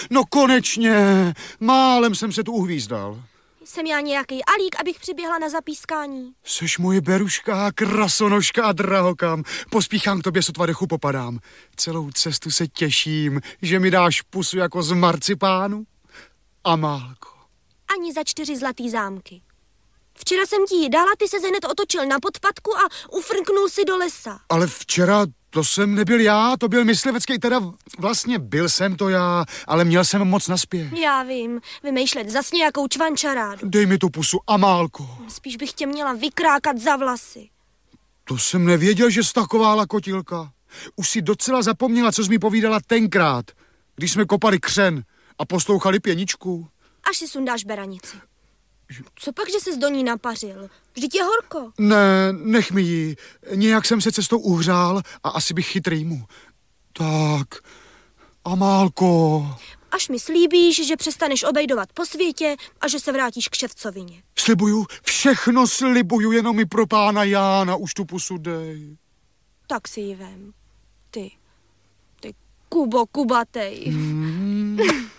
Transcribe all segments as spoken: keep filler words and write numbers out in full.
No konečně, málem jsem se tu uhvízdal. Jsem já nějaký alík, abych přiběhla na zapískání? Seš moje beruška, krasonožka a drahokam. Pospíchám k tobě, sotva dechu popadám. Celou cestu se těším, že mi dáš pusu jako z marcipánu. Amálko. Ani za čtyři zlatý zámky. Včera jsem ti ji dala, ty se hned otočil na podpatku a ufrknul si do lesa. Ale včera to jsem nebyl já, to byl myslivecký, teda vlastně byl jsem to já, ale měl jsem moc naspěch. Já vím, vymýšlet zas nějakou čvančarádu. Dej mi tu pusu, Amálko. Spíš bych tě měla vykrákat za vlasy. To jsem nevěděl, že jsi taková lakotilka. Už si docela zapomněla, co jsi mi povídala tenkrát, když jsme kopali křen a poslouchali pěničku. Až si sundáš beranici. Co pak, že ses do ní napařil? Vždyť je horko. Ne, nech mi ji. Nějak jsem se cestou uhřál a asi bych chytrý mu. Tak, Amálko. Až mi slíbíš, že přestaneš obejdovat po světě a že se vrátíš k ševcovině. Slibuju, všechno slibuju, jenom mi pro pána Jána už tu pusu dej. Tak si ji vem. Ty, ty Kubo kubatej. Mm.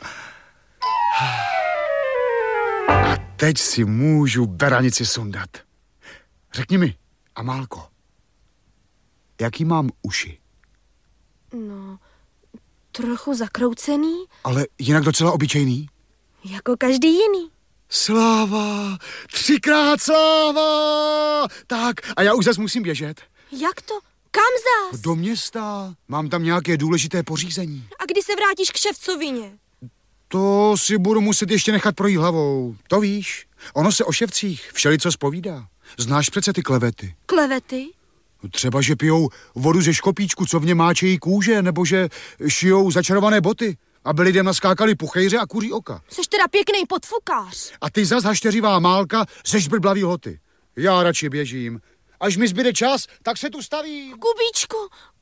A teď si můžu beranici sundat. Řekni mi, Amálko, jaký mám uši? No, trochu zakroucený. Ale jinak docela obyčejný? Jako každý jiný. Sláva, třikrát sláva! Tak, a já už zas musím běžet. Jak to? Kam zas? Do města, mám tam nějaké důležité pořízení. A kdy se vrátíš k ševcovině? To si budu muset ještě nechat projít hlavou. To víš, ono se o ševcích všelico zpovídá. Znáš přece ty klevety. Klevety? Třeba, že pijou vodu ze škopíčku, co v něm máčejí kůže, nebo že šijou začarované boty, aby lidem naskákali puchejře a kuří oka. Seš teda pěkný podfukář. A ty zas hašteřivá Málka ze žbrblavý hoty. Já radši běžím. Až mi zbyde čas, tak se tu stavím. Kubíčku,